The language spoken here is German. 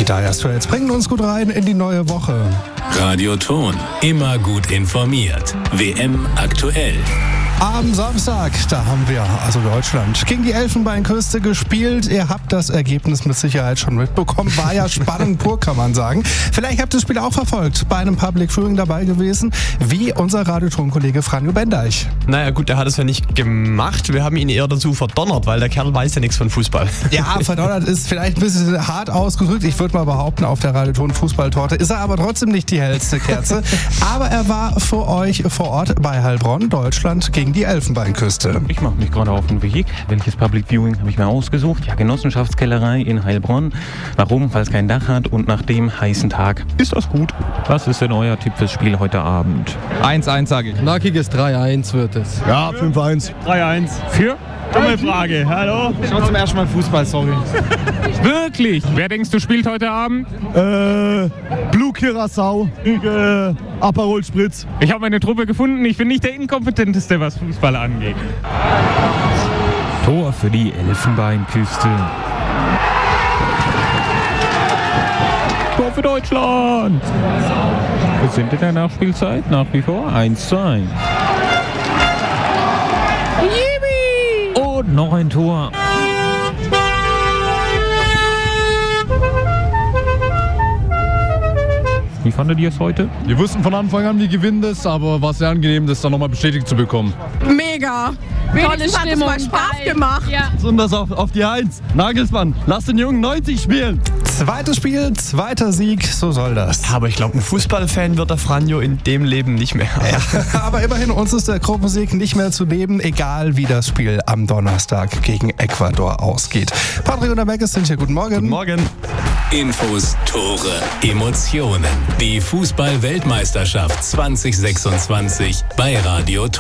Dire Straits bringen uns gut rein in die neue Woche. Radioton, immer gut informiert. WM aktuell. Am Samstag, da haben wir, also Deutschland, gegen die Elfenbeinküste gespielt. Ihr habt das Ergebnis mit Sicherheit schon mitbekommen. War ja spannend pur, kann man sagen. Vielleicht habt ihr das Spiel auch verfolgt, bei einem Public Viewing dabei gewesen, wie unser Radioton-Kollege Franjo Bendeich. Naja gut, er hat es ja nicht gemacht. Wir haben ihn eher dazu verdonnert, weil der Kerl weiß ja nichts von Fußball. Ja, verdonnert ist vielleicht ein bisschen hart ausgedrückt. Ich würde mal behaupten, auf der Radioton-Fußballtorte ist er aber trotzdem nicht die hellste Kerze. Aber er war für euch vor Ort bei Heilbronn, Deutschland, gegen die Elfenbeinküste. Ich mache mich gerade auf den Weg. Welches Public Viewing habe ich mir ausgesucht? Ja, Genossenschaftskellerei in Heilbronn. Warum? Weil es kein Dach hat und nach dem heißen Tag ist das gut. Was ist denn euer Tipp fürs Spiel heute Abend? 1-1 sage ich. Knackiges 3-1 wird es. Ja, 5-1. 3-1. Für? Dumme Frage. Hallo? Ich schaue zum ersten Mal Fußball, sorry. Wirklich? Wer denkst du spielt heute Abend? Blue Curaçao gegen Aperol Spritz. Ich habe meine Truppe gefunden. Ich bin nicht der Inkompetenteste, was Fußball angeht. Tor für die Elfenbeinküste. Tor für Deutschland! Wir sind in der Nachspielzeit nach wie vor 1-1. Und noch ein Tor. Wie fandet ihr es heute? Wir wussten von Anfang an, wir gewinnen das, aber war sehr angenehm, das dann nochmal bestätigt zu bekommen. Mega! Tolle Stimmung. Hat Spaß gemacht. Ja. Besonders auf die 1. Nagelsmann, lass den Jungen 90 spielen. Zweites Spiel, zweiter Sieg, so soll das. Aber ich glaube, ein Fußballfan wird der Franjo in dem Leben nicht mehr. Ja, aber immerhin, uns ist der Gruppensieg nicht mehr zu nehmen, egal wie das Spiel am Donnerstag gegen Ecuador ausgeht. Patrick und der Beckes sind hier. Guten Morgen. Guten Morgen. Infos, Tore, Emotionen. Die Fußball-Weltmeisterschaft 2026 bei Radioton.